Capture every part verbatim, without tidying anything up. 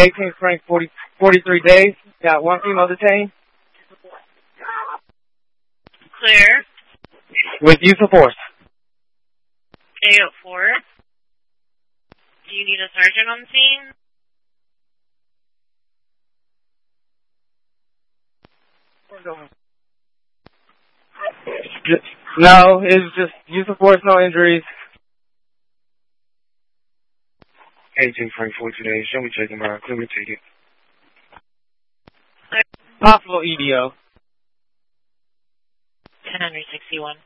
eighteenth Frank, forty, forty-three days. Got one female detained. Clear. With use of force. eight oh four. Do you need a sergeant on the scene? Just, no, it's just use of force, no injuries. eighteen Frank, forty-two days. Show me checking my clear me ticket. Possible E D O. ten sixty-one.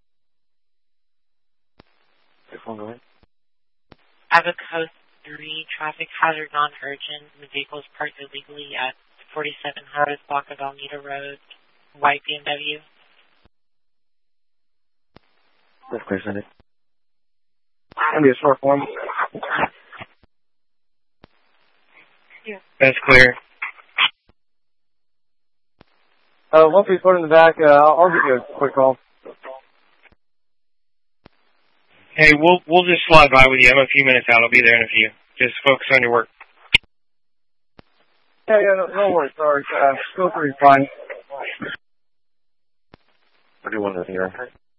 Go ahead. Abaco three, traffic hazard non-urgent. The vehicle is parked illegally at forty-seven hundred block of Alameda Road, white B M W. That's clear, send it. Gonna be a short form. That's clear. Uh, once we put in the back, uh, I'll, I'll give you a quick call. Hey, we'll we'll just slide by with you. I'm a few minutes out. I'll be there in a few. Just focus on your work. Yeah, yeah, no, no worries. Sorry. Uh, go through fine. What do you want to hear?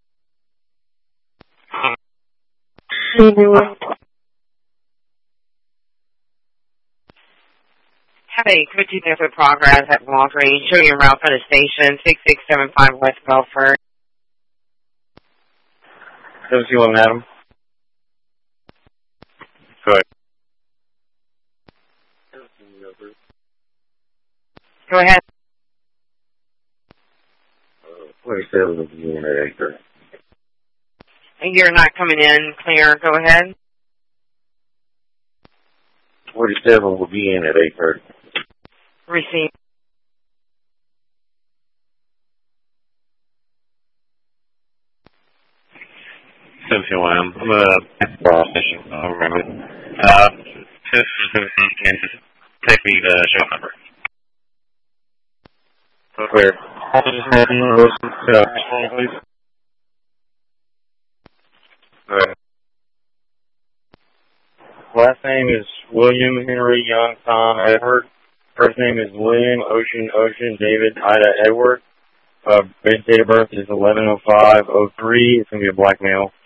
Have a fifty minute progress at Walgreens. Show your route for the station, six six seven five West Belfort. seven two one, Adam. Go ahead. Go ahead. forty-seven will be in at eight thirty. You're not coming in clear. Go ahead. forty-seven will be in at eight thirty. Receive. seven two one, I'm a ball station. I'll remember it. Uh, just, just take me the show number. Clear. Please. All right. Last name is William Henry Young Tom Edward. First name is William Ocean Ocean David Ida Edward. Uh, base date of birth is eleven oh five oh three. It's going to be a black male.